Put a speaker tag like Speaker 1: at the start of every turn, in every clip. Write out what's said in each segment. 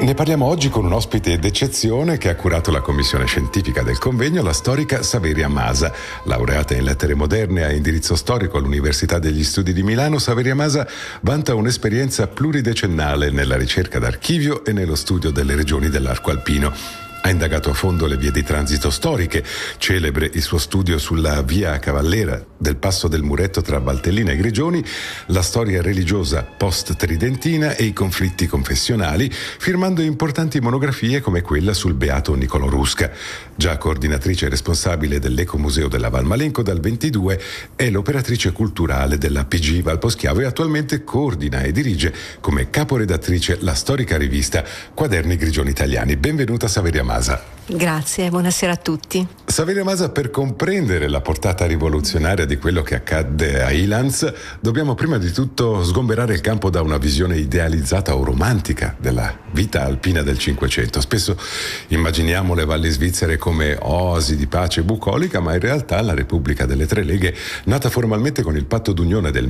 Speaker 1: Ne parliamo oggi con un ospite d'eccezione che ha curato la commissione scientifica del convegno, la storica Saveria Masa. Laureata in lettere moderne a indirizzo storico all'Università degli Studi di Milano, Saveria Masa vanta un'esperienza pluridecennale nella ricerca d'archivio e nello studio delle regioni dell'arco alpino. Ha indagato a fondo le vie di transito storiche, celebre il suo studio sulla via Cavallera del passo del Muretto tra Valtellina e Grigioni, la storia religiosa post-tridentina e i conflitti confessionali, firmando importanti monografie come quella sul beato Niccolò Rusca. Già coordinatrice responsabile dell'Ecomuseo della Val Malenco dal 22, è l'operatrice culturale della PG Valposchiavo e attualmente coordina e dirige come caporedattrice la storica rivista Quaderni Grigioni Italiani. Benvenuta Saveria Masa.
Speaker 2: Grazie, buonasera a tutti.
Speaker 1: Saveria Masa, per comprendere la portata rivoluzionaria di quello che accadde a Ilanz, dobbiamo prima di tutto sgomberare il campo da una visione idealizzata o romantica della vita alpina del Cinquecento. Spesso immaginiamo le valli svizzere come oasi di pace bucolica, ma in realtà la Repubblica delle Tre Leghe, nata formalmente con il patto d'unione del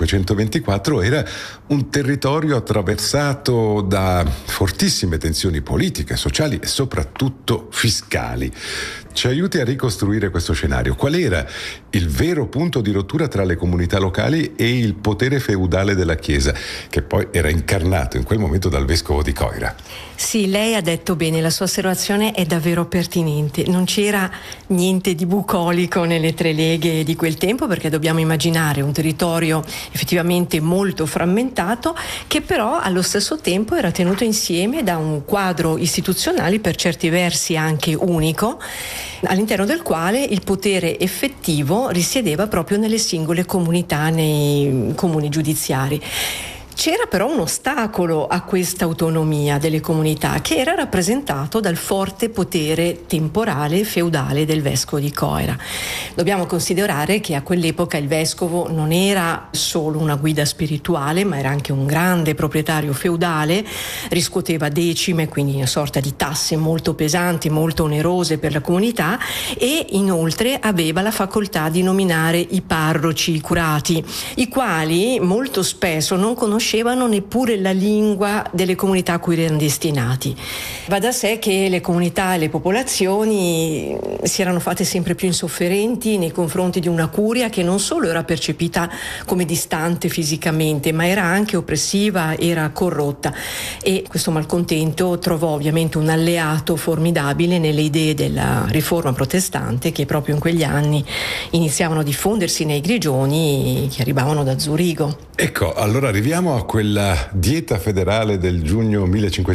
Speaker 1: 1524, era un territorio attraversato da fortissime tensioni politiche, sociali e soprattutto fiscali. Ci aiuti a ricostruire questo scenario. Qual era il vero punto di rottura tra le comunità locali e il potere feudale della Chiesa, che poi era incarnato in quel momento dal vescovo di Coira?
Speaker 2: Sì, lei ha detto bene, la sua osservazione è davvero pertinente. Non c'era niente di bucolico nelle Tre Leghe di quel tempo, perché dobbiamo immaginare un territorio effettivamente molto frammentato, che però allo stesso tempo era tenuto insieme da un quadro istituzionale per certi versi anche unico, all'interno del quale il potere effettivo risiedeva proprio nelle singole comunità, nei comuni giudiziari. C'era però un ostacolo a questa autonomia delle comunità, che era rappresentato dal forte potere temporale feudale del vescovo di Coira. Dobbiamo considerare che a quell'epoca il vescovo non era solo una guida spirituale, ma era anche un grande proprietario feudale, riscuoteva decime, quindi una sorta di tasse molto pesanti, molto onerose per la comunità, e inoltre aveva la facoltà di nominare i parroci, i curati, i quali molto spesso non conoscevano neppure la lingua delle comunità a cui erano destinati. Va da sé che le comunità e le popolazioni si erano fatte sempre più insofferenti nei confronti di una curia che non solo era percepita come distante fisicamente, ma era anche oppressiva, era corrotta, e questo malcontento trovò ovviamente un alleato formidabile nelle idee della riforma protestante, che proprio in quegli anni iniziavano a diffondersi nei Grigioni, che arrivavano da Zurigo.
Speaker 1: Ecco, allora arriviamo a quella dieta federale del giugno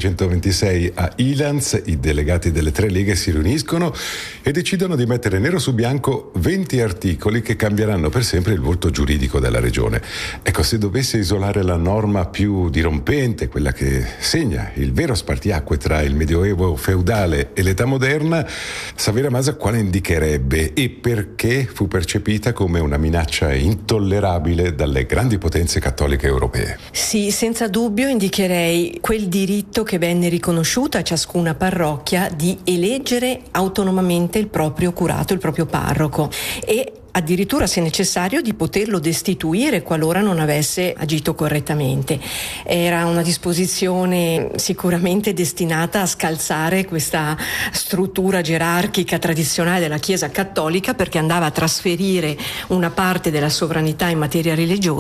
Speaker 1: 1526 a Ilanz. I delegati delle Tre Leghe si riuniscono e decidono di mettere nero su bianco 20 articoli che cambieranno per sempre il volto giuridico della regione. Ecco, se dovesse isolare la norma più dirompente, quella che segna il vero spartiacque tra il Medioevo feudale e l'età moderna, Saveria Masa quale indicherebbe e perché fu percepita come una minaccia intollerabile dalle grandi potenze cattoliche europee?
Speaker 2: Sì, senza dubbio indicherei quel diritto che venne riconosciuto a ciascuna parrocchia di eleggere autonomamente il proprio curato, il proprio parroco, e addirittura, se necessario, di poterlo destituire qualora non avesse agito correttamente. Era una disposizione sicuramente destinata a scalzare questa struttura gerarchica tradizionale della Chiesa cattolica, perché andava a trasferire una parte della sovranità in materia religiosa